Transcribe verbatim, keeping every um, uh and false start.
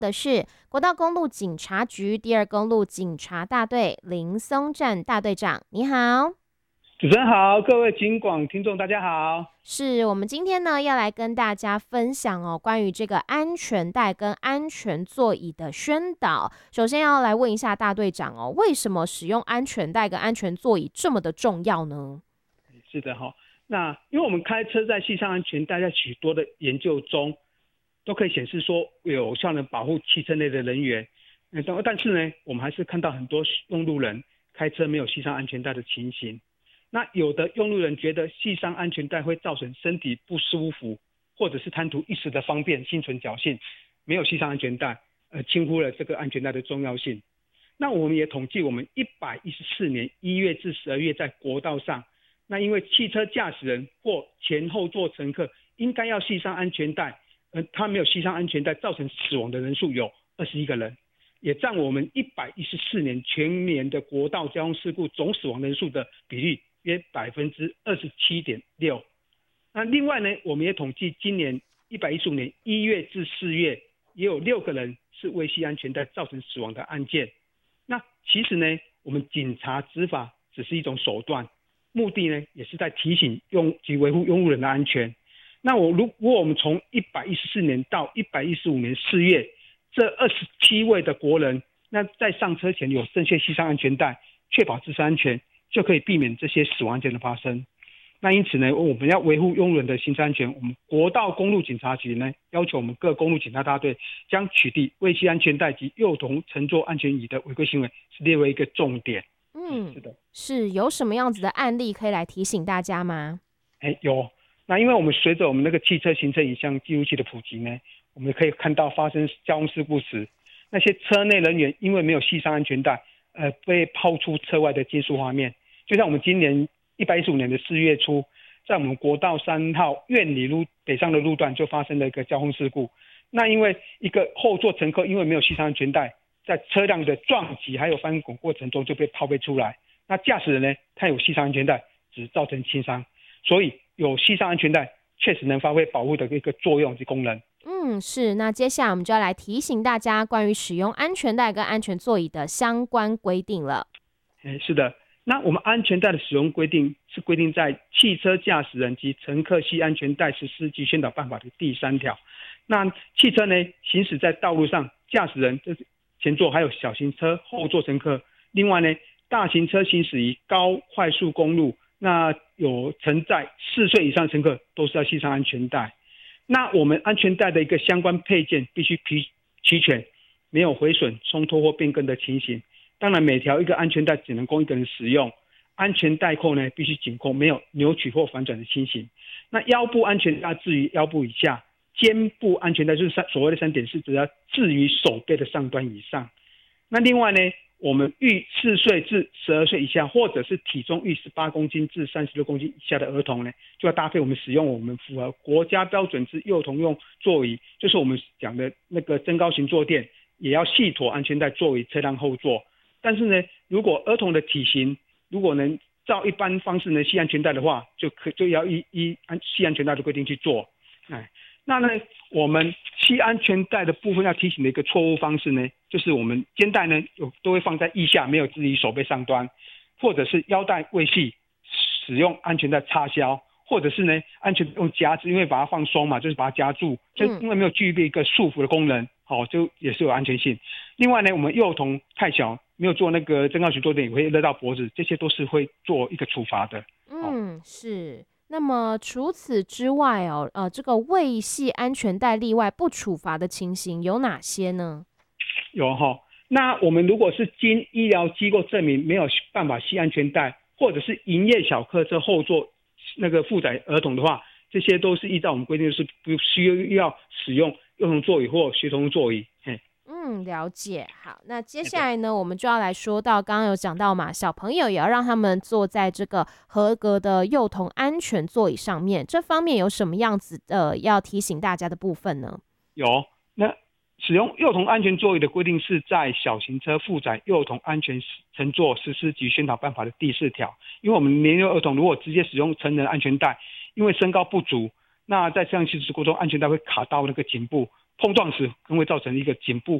的是国道公路警察局第二公路警察大队林松站大队长，你好。 主持人好，各位警广听众大家好。 是我们今天呢要来跟大家分享哦，关于这个安全带跟安全座椅的宣导。首先要来问一下大队长哦，为什么使用安全带跟安全座椅这么的重要呢？ 是的哈，那因为我们开车在系上安全带，在许多的研究中都可以显示说有效的保护汽车内的人员。但是呢，我们还是看到很多用路人开车没有系上安全带的情形。那有的用路人觉得系上安全带会造成身体不舒服，或者是贪图一时的方便，心存侥幸，没有系上安全带，呃，轻忽了这个安全带的重要性。那我们也统计，我们一百一十四年一月至十二月在国道上，那因为汽车驾驶人或前后座乘客应该要系上安全带，呃，他没有系上安全带，造成死亡的人数有二十一个人，也占我们一百一十四年全年的国道交通事故总死亡人数的比例约百分之二十七点六。那另外呢，我们也统计今年一百一十五年一月至四月，也有六个人是未系安全带造成死亡的案件。那其实呢，我们警察执法只是一种手段，目的呢也是在提醒用及维护用路人的安全。那我如果我们从一百一十四年到一百一十五年四月，这二十七位的国人，那在上车前有正确系上安全带，确保自身安全，就可以避免这些死亡案件的发生。那因此呢，我们要维护用路人的行车安全，我们国道公路警察局呢，要求我们各公路警察大队将取缔未系安全带及幼童乘坐安全椅的违规行为是列为一个重点。 嗯， 是的， 是有什么样子的案例可以来提醒大家吗？ 哎，有。那因为我们随着我们那个汽车行车影像记录器的普及呢，我们可以看到发生交通事故时，那些车内人员因为没有系上安全带，呃，被抛出车外的接触画面。就像我们今年一百一十五年的四月初，在我们国道三号苑里路北上的路段就发生了一个交通事故。那因为一个后座乘客因为没有系上安全带，在车辆的撞击还有翻滚过程中就被抛飞出来。那驾驶人呢，他有系上安全带，只造成轻伤。所以有系上安全带确实能发挥保护的一个作用及功能。 嗯，是。那接下来我们就要来提醒大家关于使用安全带跟安全座椅的相关规定了。 哎，是的。那我们安全带的使用规定是规定在汽车驾驶人及乘客系安全带实施及宣导办法的第三条。那汽车呢行驶在道路上，驾驶人就是前座还有小型车后座乘客。另外呢，大型车行驶于高快速公路，那有承载四岁以上乘客都是要系上安全带。那我们安全带的一个相关配件必须齐全，没有毁损、松脱或变更的情形。当然每条一个安全带只能供一个人使用，安全带扣呢必须紧扣，没有扭曲或反转的情形。那腰部安全带置于腰部以下，肩部安全带就是所谓的三点式，只要置于手背的上端以上。那另外呢，我们育四岁至十二岁以下，或者是体重育十八公斤至三十六公斤以下的儿童呢，就要搭配我们使用我们符合国家标准之幼童用座椅，就是我们讲的那个增高型坐垫，也要系妥安全带作为车辆后座。但是呢，如果儿童的体型如果能照一般方式呢系安全带的话，就可就要依依安系安全带的规定去做。哎，那呢，我们系安全带的部分要提醒的一个错误方式呢，就是我们肩带呢有都会放在腋下，没有置于手背上端，或者是腰带未系，使用安全带插销，或者是呢安全用夹子，因为把它放松嘛，就是把它夹住，就因为没有具备一个束缚的功能，好、哦，就也是有安全性。另外呢，我们幼童太小，没有做那个增高型坐垫，也会勒到脖子，这些都是会做一个处罚的。 嗯，是。那么除此之外哦，呃，这个未系安全带例外不处罚的情形有哪些呢？ 有哈、哦，那我们如果是经医疗机构证明没有办法系安全带，或者是营业小客车后座那个负载儿童的话，这些都是依照我们规定是不需要使用幼童座椅或学童座椅。嘿， 嗯，了解。好，那接下来呢，我们就要来说到刚刚有讲到嘛，小朋友也要让他们坐在这个合格的幼童安全座椅上面，这方面有什么样子的要提醒大家的部分呢？ 有，那使用幼童安全座椅的规定是在小型车负载幼童安全乘坐实施及宣导办法的第四条。因为我们年幼儿童如果直接使用成人安全带，因为身高不足，那在这样事故中安全带会卡到那个颈部， 碰撞时可能会造成一个颈部